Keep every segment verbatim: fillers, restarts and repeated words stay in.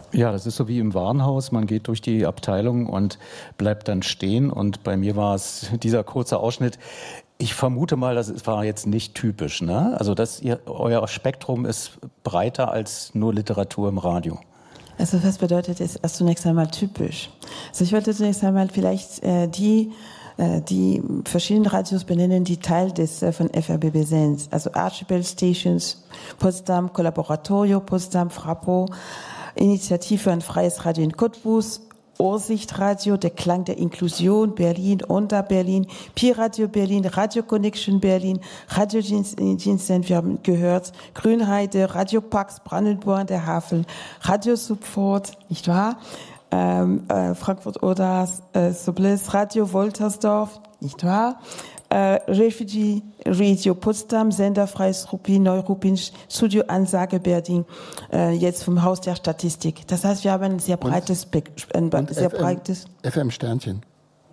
Ja, das ist so wie im Warenhaus. Man geht durch die Abteilung und bleibt dann stehen. Und bei mir war es dieser kurze Ausschnitt. Ich vermute mal, das war jetzt nicht typisch, ne? Also dass ihr, euer Spektrum ist breiter als nur Literatur im Radio. Also was bedeutet es erst zunächst einmal typisch? Also ich wollte zunächst einmal vielleicht äh, die äh, die verschiedenen Radios benennen, die Teil des äh, von F R B B sind. Also Archipel Stations, Potsdam, Collaboratorio, Potsdam, Frappo, Initiative für ein freies Radio in Cottbus, Ursichtradio, der Klang der Inklusion, Berlin, Onda Berlin, Pi-Radio Berlin, Radio Connection Berlin, Radio Jinsen, wir haben gehört, Grünheide, Radio Pax, Brandenburg, der Havel, Radio Support, nicht wahr? Ähm, äh, Frankfurt-Oder, äh, Sobles, Radio Woltersdorf, nicht wahr? Äh, Refugee Radio Potsdam, Sender Freies Ruppin, Neuruppin, Studio Ansage Berlin, äh, jetzt vom Haus der Statistik. Das heißt, wir haben ein sehr breites, ein und sehr F M, breites. F M Sternchen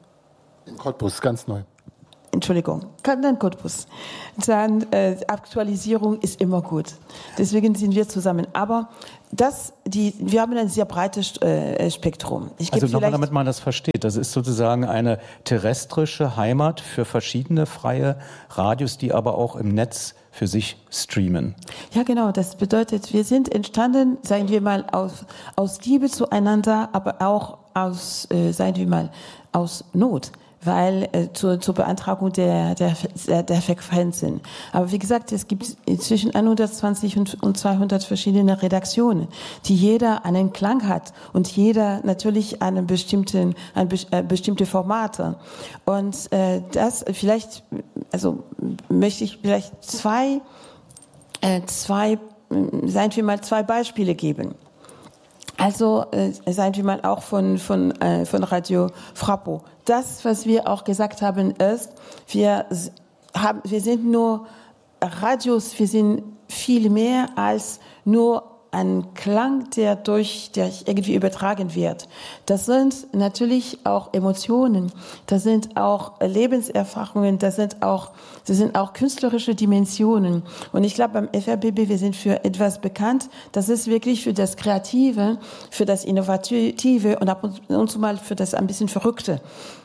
in Cottbus, ganz neu. Entschuldigung, dann Cottbus. Dann äh, Aktualisierung ist immer gut. Deswegen sind wir zusammen. Aber das, die, wir haben ein sehr breites äh, Spektrum. Ich also nochmal, damit man das versteht. Das ist sozusagen eine terrestrische Heimat für verschiedene freie Radios, die aber auch im Netz für sich streamen. Ja, genau. Das bedeutet, wir sind entstanden, sagen wir mal, aus, aus Liebe zueinander, aber auch aus, äh, sagen wir mal, aus Not. Weil äh, zur, zur Beantragung der, der, der Frequenzen. Aber wie gesagt, es gibt zwischen hundertzwanzig und, und zweihundert verschiedene Redaktionen, die jeder einen Klang hat und jeder natürlich einen bestimmten, ein äh, bestimmte Formate. Und äh, das vielleicht, also möchte ich vielleicht zwei, äh, zwei, sagen wir mal zwei Beispiele geben. Also äh, seien wir mal auch von von äh, von Radio Frappo. Das, was wir auch gesagt haben, ist, wir haben, wir sind nur Radios, wir sind viel mehr als nur ein Klang, der durch, der irgendwie übertragen wird. Das sind natürlich auch Emotionen, das sind auch Lebenserfahrungen, das sind auch, das sind auch künstlerische Dimensionen. Und ich glaube, beim F R B B, wir sind für etwas bekannt, das ist wirklich für das Kreative, für das Innovative und ab und zu mal für das ein bisschen Verrückte.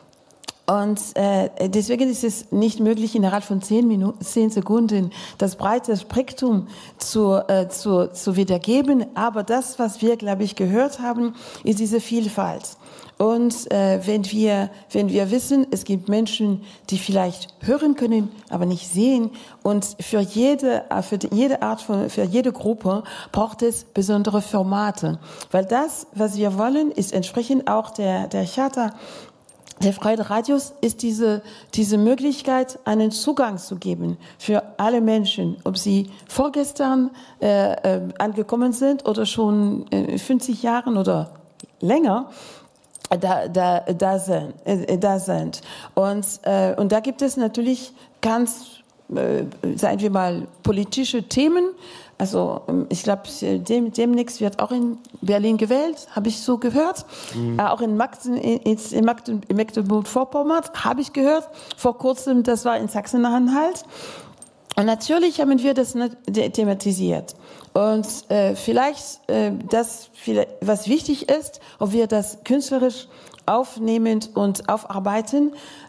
Und äh, deswegen ist es nicht möglich, innerhalb von zehn Minuten, zehn Sekunden das breite Spektrum zu, äh, zu, zu wiedergeben. Aber das, was wir, glaube ich, gehört haben, ist diese Vielfalt. Und äh, wenn wir, wenn wir wissen, es gibt Menschen, die vielleicht hören können, aber nicht sehen, und für jede, für jede Art von, für jede Gruppe braucht es besondere Formate, weil das, was wir wollen, ist entsprechend auch der der Charta der freien Radios, ist diese, diese Möglichkeit, einen Zugang zu geben für alle Menschen, ob sie vorgestern äh, äh, angekommen sind oder schon äh, fünfzig Jahren oder länger da, da, da, sind, äh, da sind. Und, äh, und da gibt es natürlich ganz, äh, sagen wir mal, politische Themen. Also ich glaube, dem, demnächst wird auch in Berlin gewählt, habe ich so gehört. Mhm. Äh, auch in, Magden, in, in, Magden, in Mecklenburg-Vorpommern habe ich gehört. Vor kurzem, das war in Sachsen-Anhalt. Und natürlich haben wir das thematisiert. Und äh, vielleicht, äh, das, was wichtig ist, ob wir das künstlerisch aufnehmen und aufarbeiten.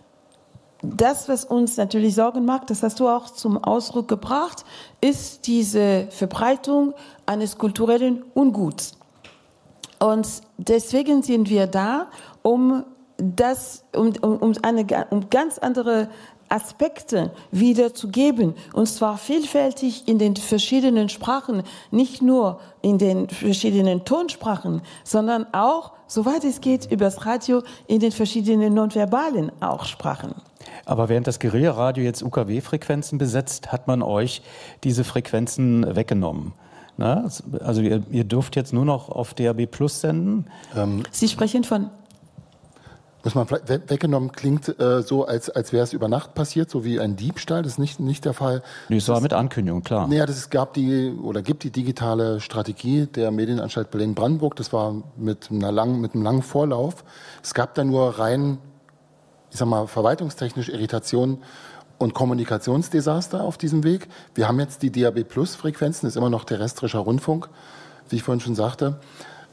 Das, was uns natürlich Sorgen macht, das hast du auch zum Ausdruck gebracht, ist diese Verbreitung eines kulturellen Unguts. Und deswegen sind wir da, um das, um, um, um, eine, um ganz andere Aspekte wiederzugeben, und zwar vielfältig in den verschiedenen Sprachen, nicht nur in den verschiedenen Tonsprachen, sondern auch, soweit es geht, übers Radio in den verschiedenen nonverbalen auch Sprachen. Aber während das Guerilla-Radio jetzt U K W-Frequenzen besetzt, hat man euch diese Frequenzen weggenommen. Na, also ihr, ihr dürft jetzt nur noch auf D A B Plus senden. Ähm, Sie sprechen von... Muss man weggenommen klingt äh, so, als, als wäre es über Nacht passiert, so wie ein Diebstahl. Das ist nicht, nicht der Fall. Nee, das war mit Ankündigung, klar. Naja, das gab die oder gibt die digitale Strategie der Medienanstalt Berlin-Brandenburg. Das war mit einer langen, mit einem langen Vorlauf. Es gab da nur rein, ich sag mal, verwaltungstechnisch Irritation und Kommunikationsdesaster auf diesem Weg. Wir haben jetzt die D A B Plus Frequenzen, das ist immer noch terrestrischer Rundfunk, wie ich vorhin schon sagte.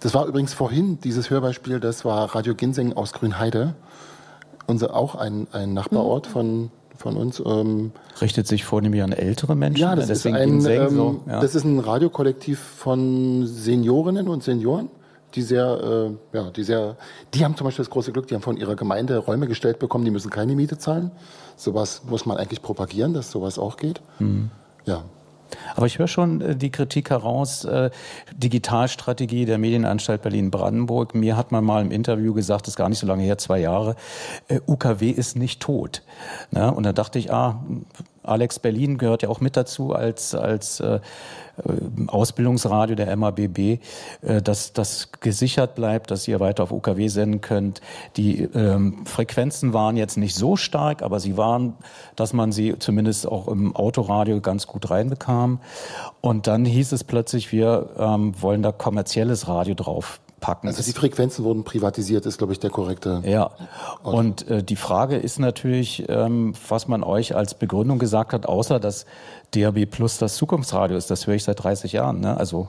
Das war übrigens vorhin, dieses Hörbeispiel, das war Radio Ginseng aus Grünheide. Unser, auch ein, ein Nachbarort von, von uns. Ähm, Richtet sich vornehmlich an ältere Menschen? Ja, das, deswegen ist ein, Ginseng, ähm, so, ja. das ist ein Radiokollektiv von Seniorinnen und Senioren, die sehr, äh, ja, die sehr, die haben zum Beispiel das große Glück, die haben von ihrer Gemeinde Räume gestellt bekommen, die müssen keine Miete zahlen. Sowas muss man eigentlich propagieren, dass sowas auch geht. Mhm. Ja. Aber ich höre schon die Kritik heraus, äh, Digitalstrategie der Medienanstalt Berlin-Brandenburg. Mir hat man mal im Interview gesagt, das ist gar nicht so lange her, zwei Jahre, äh, U K W ist nicht tot. Na, und da dachte ich, ah, Alex Berlin gehört ja auch mit dazu als, als äh, Ausbildungsradio der M A B B, äh, dass das gesichert bleibt, dass ihr weiter auf U K W senden könnt. Die ähm, Frequenzen waren jetzt nicht so stark, aber sie waren, dass man sie zumindest auch im Autoradio ganz gut reinbekam. Und dann hieß es plötzlich, wir ähm, wollen da kommerzielles Radio drauf packen. Also die Frequenzen wurden privatisiert, ist, glaube ich, der korrekte. Ja, und äh, die Frage ist natürlich, ähm, was man euch als Begründung gesagt hat, außer dass D A B Plus das Zukunftsradio ist. Das höre ich seit dreißig Jahren. Ne? Also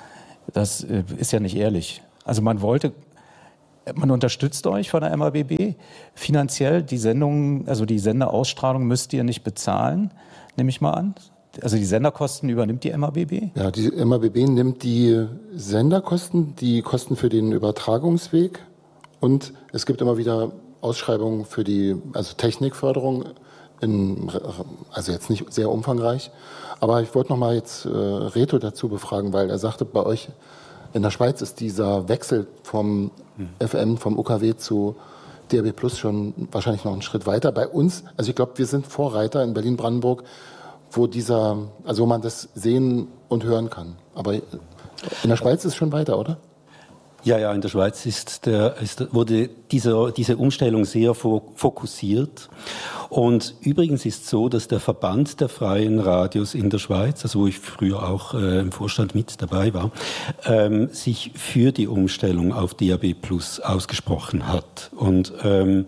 das äh, ist ja nicht ehrlich. Also man wollte, man unterstützt euch von der M A B B finanziell. Die Sendungen, also die Senderausstrahlung müsst ihr nicht bezahlen, nehme ich mal an. Also die Senderkosten übernimmt die M A B B? Ja, die M A B B nimmt die Senderkosten, die Kosten für den Übertragungsweg und es gibt immer wieder Ausschreibungen für die also Technikförderung, in, also jetzt nicht sehr umfangreich. Aber ich wollte noch mal jetzt äh, Reto dazu befragen, weil er sagte, bei euch in der Schweiz ist dieser Wechsel vom hm. F M, vom U K W zu D A B Plus schon wahrscheinlich noch einen Schritt weiter. Bei uns, also ich glaube, wir sind Vorreiter in Berlin-Brandenburg, wo dieser, also wo man das sehen und hören kann. Aber in der Schweiz ist es schon weiter, oder? Ja, ja, in der Schweiz ist der, ist, wurde diese, diese Umstellung sehr fokussiert. Und übrigens ist so, dass der Verband der freien Radios in der Schweiz, also wo ich früher auch äh, im Vorstand mit dabei war, ähm, sich für die Umstellung auf D A B Plus ausgesprochen hat. Und ähm,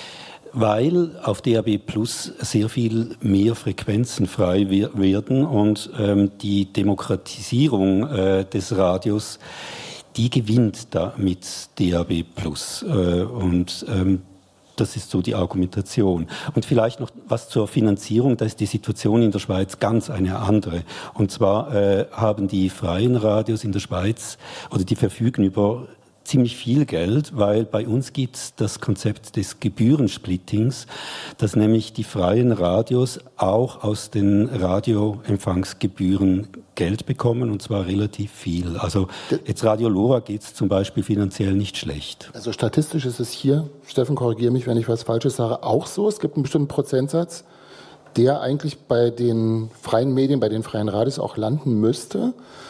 weil auf D A B Plus sehr viel mehr Frequenzen frei werden und ähm, die Demokratisierung äh, des Radios, die gewinnt da mit D A B Plus. Äh, und ähm, das ist so die Argumentation. Und vielleicht noch was zur Finanzierung, da ist die Situation in der Schweiz ganz eine andere. Und zwar äh, haben die freien Radios in der Schweiz, oder die verfügen über ziemlich viel Geld, weil bei uns gibt es das Konzept des Gebührensplittings, dass nämlich die freien Radios auch aus den Radioempfangsgebühren Geld bekommen, und zwar relativ viel. Also jetzt Radio Lora geht es zum Beispiel finanziell nicht schlecht. Also statistisch ist es hier, Steffen, korrigiere mich, wenn ich was Falsches sage, auch so. Es gibt einen bestimmten Prozentsatz, der eigentlich bei den freien Medien, bei den freien Radios auch landen müsste.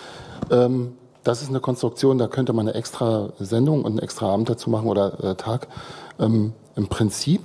Ähm, Das ist eine Konstruktion, da könnte man eine extra Sendung und einen extra Abend dazu machen oder äh, Tag. Ähm, Im Prinzip,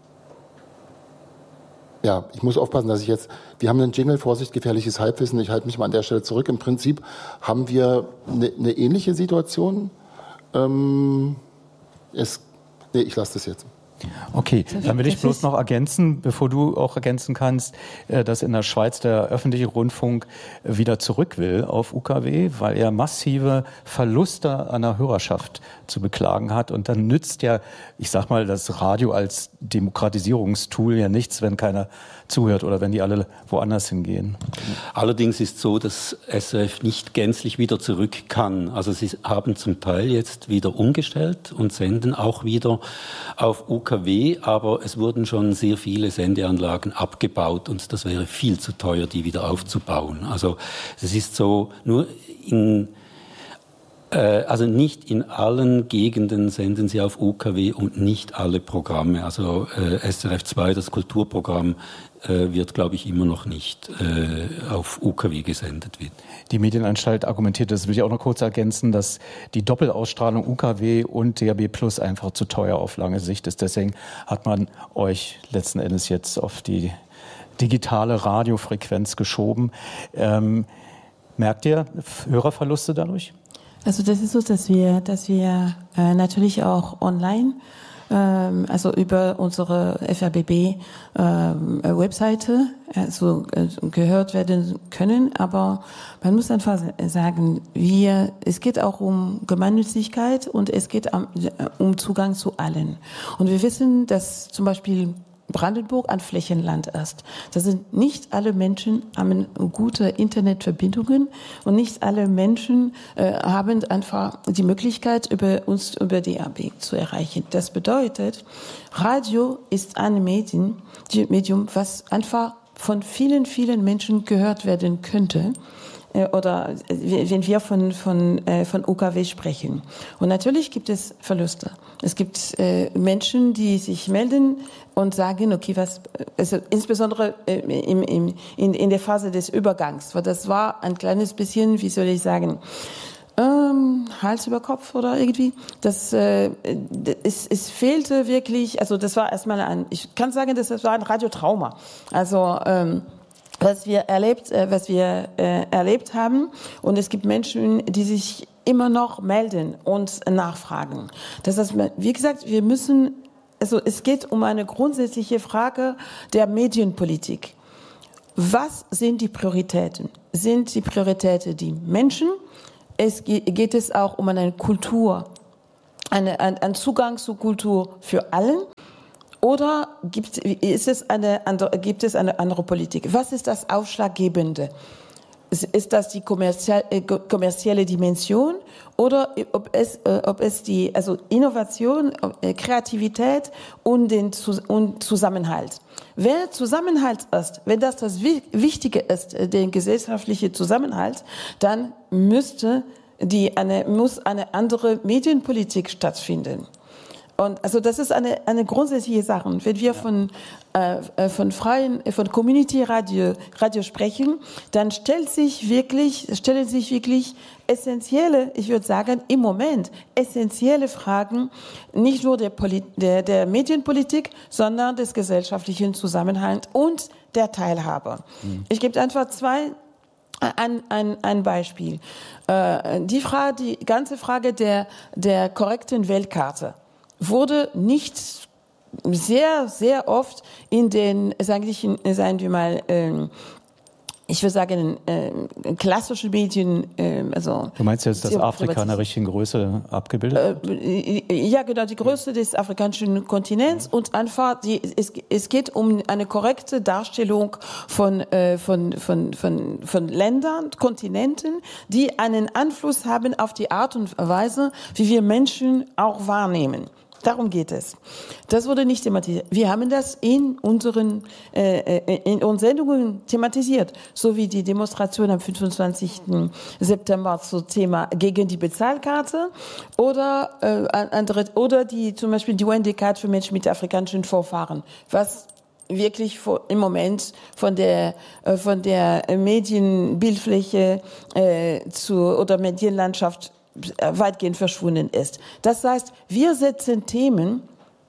ja, ich muss aufpassen, dass ich jetzt, wir haben einen Jingle, Vorsicht, gefährliches Halbwissen, ich halte mich mal an der Stelle zurück. Im Prinzip haben wir eine, eine ähnliche Situation. Ähm, es, nee, ich lasse das jetzt. Okay, dann will ich bloß noch ergänzen, bevor du auch ergänzen kannst, dass in der Schweiz der öffentliche Rundfunk wieder zurück will auf U K W, weil er massive Verluste an der Hörerschaft zu beklagen hat. Und dann nützt ja, ich sag mal, das Radio als Demokratisierungstool ja nichts, wenn keiner zuhört oder wenn die alle woanders hingehen. Allerdings ist so, dass S R F nicht gänzlich wieder zurück kann. Also sie haben zum Teil jetzt wieder umgestellt und senden auch wieder auf U K W, aber es wurden schon sehr viele Sendeanlagen abgebaut und das wäre viel zu teuer, die wieder aufzubauen. Also es ist so, nur in Also nicht in allen Gegenden senden sie auf U K W und nicht alle Programme. Also äh, S R F zwei, das Kulturprogramm, äh, wird, glaube ich, immer noch nicht äh, auf U K W gesendet wird. Die Medienanstalt argumentiert, das will ich auch noch kurz ergänzen, dass die Doppelausstrahlung U K W und D A B Plus einfach zu teuer auf lange Sicht ist. Deswegen hat man euch letzten Endes jetzt auf die digitale Radiofrequenz geschoben. Ähm, merkt ihr Hörerverluste dadurch? Also das ist so, dass wir, dass wir äh, natürlich auch online ähm, also über unsere F R B B-Webseite äh, also, äh, gehört werden können. Aber man muss einfach sagen, wir, es geht auch um Gemeinnützigkeit und es geht um, um Zugang zu allen. Und wir wissen, dass zum Beispiel Brandenburg ein Flächenland ist. Das sind nicht alle Menschen haben gute Internetverbindungen und nicht alle Menschen äh, haben einfach die Möglichkeit, über uns über D A B zu erreichen. Das bedeutet, Radio ist ein Medium, Medium, was einfach von vielen, vielen Menschen gehört werden könnte. Oder wenn wir von, von, von U K W sprechen. Und natürlich gibt es Verluste. Es gibt äh, Menschen, die sich melden und sagen, okay, was, also insbesondere äh, im, im, in, in der Phase des Übergangs, weil das war ein kleines bisschen, wie soll ich sagen, ähm, Hals über Kopf oder irgendwie. Das, äh, es, es fehlte wirklich, also das war erstmal ein, ich kann sagen, das war ein Radiotrauma. Also, ähm, was wir erlebt, äh, was wir äh, erlebt haben. Und es gibt Menschen, die sich immer noch melden und nachfragen. Das heißt, wie gesagt, wir müssen, also es geht um eine grundsätzliche Frage der Medienpolitik. Was sind die Prioritäten? Sind die Prioritäten die Menschen? Es geht, geht es auch um eine Kultur, eine, ein, ein Zugang zur Kultur für alle? Oder gibt, ist es eine andere, gibt es eine andere Politik? Was ist das Ausschlaggebende? Ist das die kommerzielle Dimension oder ob es, ob es die, also Innovation, Kreativität und den und Zusammenhalt? Wenn Zusammenhalt ist, wenn das das Wichtige ist, der gesellschaftliche Zusammenhalt, dann müsste die eine, muss eine andere Medienpolitik stattfinden. Und also das ist eine, eine grundsätzliche Sache. Wenn wir von, äh, von freien, von Community Radio, Radio sprechen, dann stellt sich wirklich, stellen sich wirklich essentielle, ich würde sagen, im Moment essentielle Fragen, nicht nur der, Poli- der, der Medienpolitik, sondern des gesellschaftlichen Zusammenhalts und der Teilhabe. Mhm. Ich gebe einfach zwei Ein, ein, ein Beispiel. Äh, die Frage, die ganze Frage der, der korrekten Weltkarte wurde nicht sehr, sehr oft in den, sagen wir, sagen wir mal, ähm, ich würde sagen, äh, klassischen Medien, äh, also. Du meinst jetzt, dass Afrika in der richtigen Größe abgebildet wird? Äh, ja, genau, die Größe des afrikanischen Kontinents und einfach, die, es, es geht um eine korrekte Darstellung von, äh, von, von, von, von Ländern, Kontinenten, die einen Einfluss haben auf die Art und Weise, wie wir Menschen auch wahrnehmen. Darum geht es. Das wurde nicht thematisiert. Wir haben das in unseren, äh, in unseren Sendungen thematisiert, so wie die Demonstration am fünfundzwanzigsten September zum Thema gegen die Bezahlkarte oder äh, andere, oder die zum Beispiel die U N D C für Menschen mit afrikanischen Vorfahren, was wirklich im Moment von der von der Medienbildfläche äh, zu oder Medienlandschaft weitgehend verschwunden ist. Das heißt, wir setzen Themen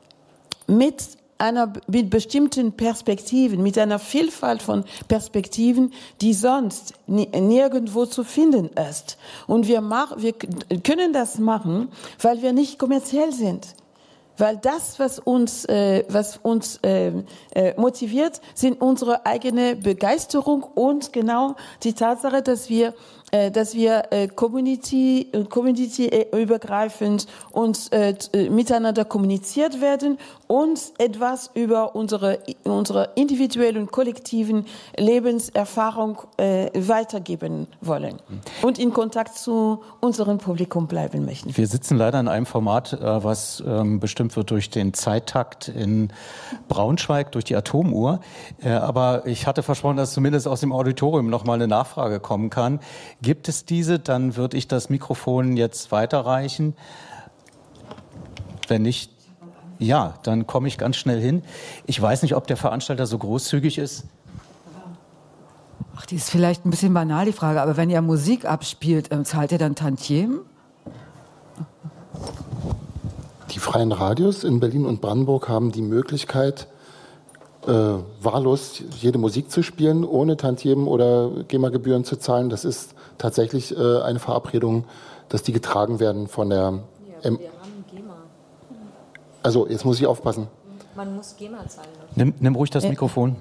mit einer mit bestimmten Perspektiven, mit einer Vielfalt von Perspektiven, die sonst nirgendwo zu finden ist. Und wir machen, wir können das machen, weil wir nicht kommerziell sind. Weil das, was uns, äh, was uns äh, äh, motiviert, sind unsere eigene Begeisterung und genau die Tatsache, dass wir, äh, dass wir äh, Community, Community übergreifend und äh, miteinander kommuniziert werden und etwas über unsere unsere individuellen und kollektiven Lebenserfahrung äh, weitergeben wollen und in Kontakt zu unserem Publikum bleiben möchten. Wir sitzen leider in einem Format, äh, was ähm, bestimmt wird durch den Zeittakt in Braunschweig, durch die Atomuhr. Äh, aber ich hatte versprochen, dass zumindest aus dem Auditorium noch mal eine Nachfrage kommen kann. Gibt es diese? Dann würde ich das Mikrofon jetzt weiterreichen. Wenn nicht, ja, dann komme ich ganz schnell hin. Ich weiß nicht, ob der Veranstalter so großzügig ist. Ach, die ist vielleicht ein bisschen banal, die Frage. Aber wenn ihr Musik abspielt, zahlt ihr dann Tantiemen? Die freien Radios in Berlin und Brandenburg haben die Möglichkeit, äh, wahllos jede Musik zu spielen, ohne Tantiemen oder GEMA-Gebühren zu zahlen. Das ist tatsächlich äh, eine Verabredung, dass die getragen werden von der... Ja, M- wir haben GEMA. Also, jetzt muss ich aufpassen. Man muss GEMA zahlen. Nimm, nimm ruhig das Mikrofon.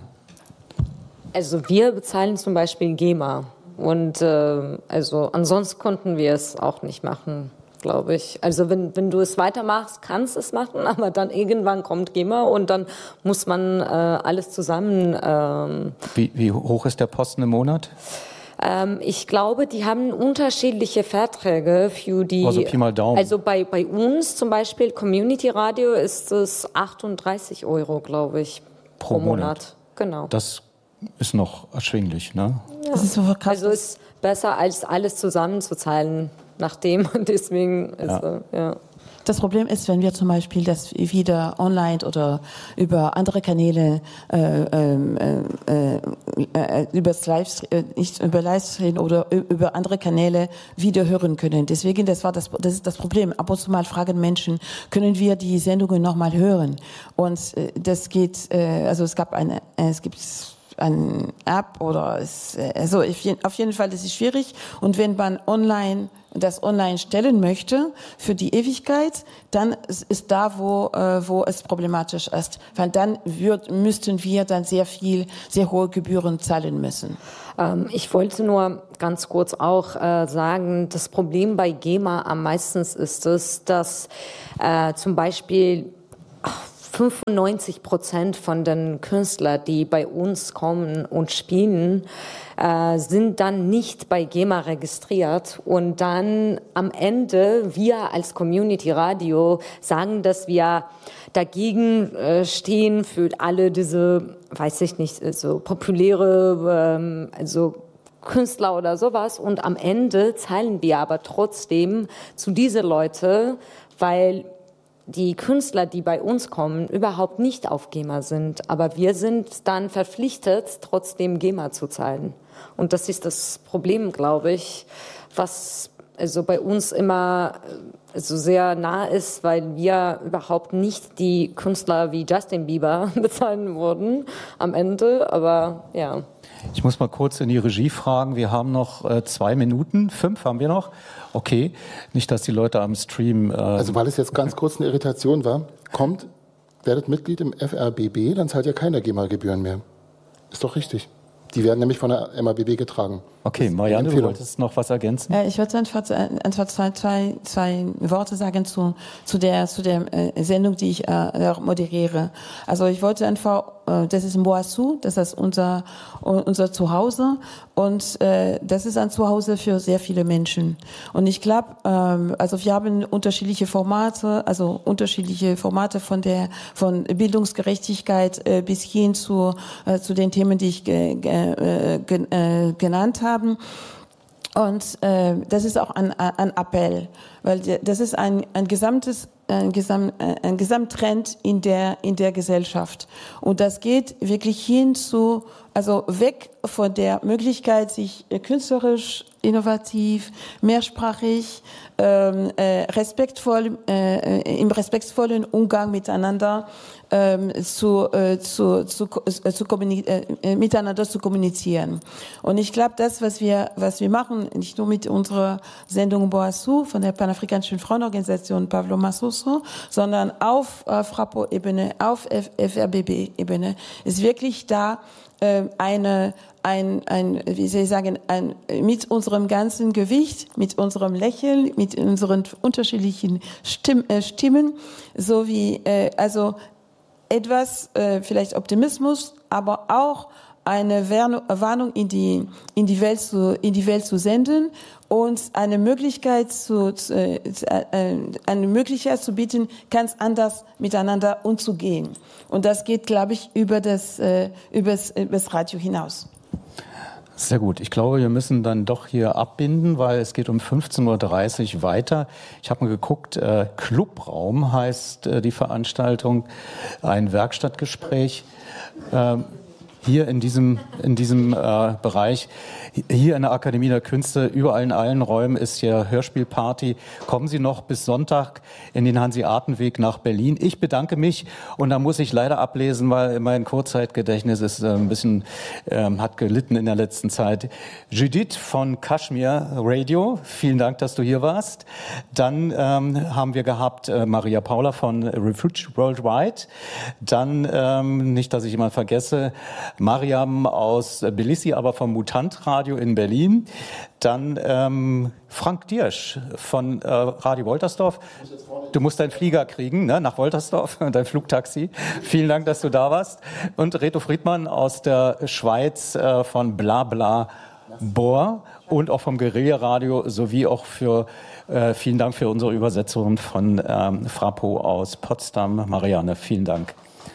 Also wir bezahlen zum Beispiel GEMA. Und äh, also ansonsten konnten wir es auch nicht machen, glaube ich. Also wenn, wenn du es weitermachst, kannst du es machen, aber dann irgendwann kommt GEMA und dann muss man äh, alles zusammen... Ähm, wie, wie hoch ist der Posten im Monat? Ähm, ich glaube, die haben unterschiedliche Verträge für die... Also Pi mal Daumen. Also bei, bei uns zum Beispiel, Community Radio, ist es achtunddreißig Euro, glaube ich, pro, pro Monat. Monat. Genau. Das ist noch erschwinglich, ne? Ja. Das ist so krass. Also ist besser, als alles zusammenzuzahlen, nachdem. Und deswegen ist ja. ja. Das Problem ist, wenn wir zum Beispiel das wieder online oder über andere Kanäle, äh, äh, äh, äh, übers Live, äh, nicht über Livestream oder über andere Kanäle wieder hören können. Deswegen, das war das, das ist das Problem. Ab und zu mal fragen Menschen, können wir die Sendungen nochmal hören? Und äh, das geht, äh, also es gab eine, äh, es gibt eine App oder es, also auf jeden Fall ist es schwierig. Und wenn man online das online stellen möchte für die Ewigkeit, dann ist da, wo, äh, wo es problematisch ist. Weil dann würd, müssten wir dann sehr viel, sehr hohe Gebühren zahlen müssen. Ähm, ich wollte nur ganz kurz auch äh, sagen, das Problem bei GEMA am meisten ist es, dass äh, zum Beispiel fünfundneunzig Prozent von den Künstlern, die bei uns kommen und spielen, äh, sind dann nicht bei GEMA registriert. Und dann am Ende, wir als Community Radio sagen, dass wir dagegen äh, stehen für alle diese, weiß ich nicht, so populäre, ähm, also Künstler oder sowas. Und am Ende zahlen wir aber trotzdem zu diese Leute, weil die Künstler, die bei uns kommen, überhaupt nicht auf GEMA sind. Aber wir sind dann verpflichtet, trotzdem GEMA zu zahlen. Und das ist das Problem, glaube ich, was also bei uns immer so sehr nah ist, weil wir überhaupt nicht die Künstler wie Justin Bieber bezahlen würden am Ende. Aber ja. Ich muss mal kurz in die Regie fragen. Wir haben noch äh, zwei Minuten. Fünf haben wir noch. Okay. Nicht, dass die Leute am Stream... Äh also weil es jetzt ganz kurz eine Irritation war, kommt, werdet Mitglied im F R B B, dann zahlt ja keiner GEMA-Gebühren mehr. Ist doch richtig. Die werden nämlich von der M A B B getragen. Okay, Marianne, du wolltest noch was ergänzen? Ja, ich würde einfach, einfach zwei, zwei, zwei Worte sagen zu, zu der, zu der äh, Sendung, die ich äh, moderiere. Also ich wollte einfach, äh, das ist Mboassu, das ist unser, unser Zuhause und äh, das ist ein Zuhause für sehr viele Menschen. Und ich glaube, ähm, also wir haben unterschiedliche Formate, also unterschiedliche Formate von der, von Bildungsgerechtigkeit äh, bis hin zu, äh, zu den Themen, die ich ge, ge, ge, äh, genannt habe. Und äh, das ist auch ein, ein Appell, weil das ist ein, ein gesamtes ein, Gesam, ein Gesamttrend in der in der Gesellschaft und das geht wirklich hin zu, also weg von der Möglichkeit, sich künstlerisch, innovativ, mehrsprachig, ähm, äh, respektvoll äh, im respektvollen Umgang miteinander ähm, zu, äh, zu, zu, äh, zu äh, miteinander zu kommunizieren. Und ich glaube, das, was wir was wir machen, nicht nur mit unserer Sendung Mboassu von der Panafrikanischen Frauenorganisation Pablo Massoso, sondern auf äh, Frapo-Ebene, auf F R B B-Ebene, ist wirklich da äh, eine ein, ein, wie soll ich sagen, ein, mit unserem ganzen Gewicht, mit unserem Lächeln, mit unseren unterschiedlichen Stimm, äh, Stimmen, sowie, äh, also etwas, äh, vielleicht Optimismus, aber auch eine Warnung in die, in die Welt zu, in die Welt zu senden und eine Möglichkeit zu, äh, eine Möglichkeit zu bieten, ganz anders miteinander umzugehen. Und das geht, glaube ich, über das, äh, übers, übers Radio hinaus. Sehr gut. Ich glaube, wir müssen dann doch hier abbinden, weil es geht um fünfzehn Uhr dreißig weiter. Ich habe mal geguckt, äh, Clubraum heißt äh, die Veranstaltung, ein Werkstattgespräch. Ähm, hier in diesem, in diesem äh, Bereich. Hier in der Akademie der Künste, überall in allen Räumen ist hier Hörspielparty. Kommen Sie noch bis Sonntag in den Hanseatenweg nach Berlin. Ich bedanke mich und da muss ich leider ablesen, weil mein Kurzzeitgedächtnis ist äh, ein bisschen, ähm, hat gelitten in der letzten Zeit. Judith von Kashmir Radio, vielen Dank, dass du hier warst. Dann ähm, haben wir gehabt äh, Maria Paula von Refuge Worldwide. Dann, ähm, nicht, dass ich jemand vergesse, Mariam aus Tbilisi, aber vom Mutant Radio in Berlin. Dann ähm, Frank Diersch von äh, Radio Woltersdorf. Du musst deinen Flieger kriegen, ne, nach Woltersdorf, dein Flugtaxi. Vielen Dank, dass du da warst. Und Reto Friedmann aus der Schweiz äh, von Bla Bla Bohr und auch vom Guerilla-Radio sowie auch für äh, vielen Dank für unsere Übersetzung von ähm, Frappo aus Potsdam. Marianne, vielen Dank.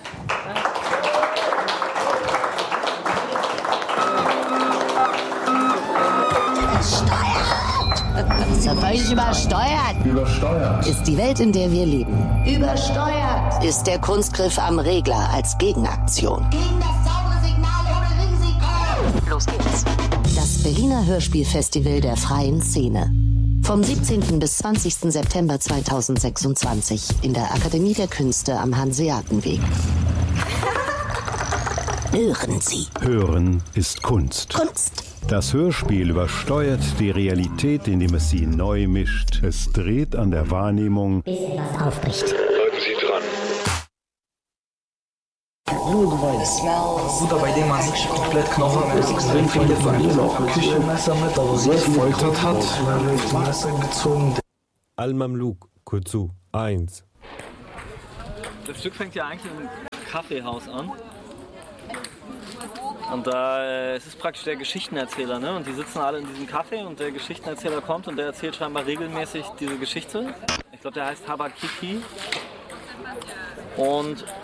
Völlig übersteuert. Übersteuert. Ist die Welt, in der wir leben. Übersteuert. Ist der Kunstgriff am Regler als Gegenaktion. Gegen das saubere Signal ohne Risiko. Los geht's. Das Berliner Hörspielfestival der freien Szene. Vom siebzehnten bis zwanzigsten September zweitausendsechsundzwanzig in der Akademie der Künste am Hanseatenweg. Hören Sie. Hören ist Kunst. Kunst. Das Hörspiel übersteuert die Realität, indem es sie neu mischt. Es dreht an der Wahrnehmung, bis etwas aufbricht. Bleiben Sie dran. Bruder, bei dem man sich komplett Knochen ist, extrem viele Familien auch ein Küchenmesser mit, aber sie gefoltert hat, weil ich die Messer gezogen. Al-Mamluk, Kuzu, eins. Das Stück fängt ja eigentlich im Kaffeehaus an. Und da äh, es ist praktisch der Geschichtenerzähler, ne? Und die sitzen alle in diesem Café und der Geschichtenerzähler kommt und der erzählt scheinbar regelmäßig diese Geschichte. Ich glaube, der heißt Habakiki. Und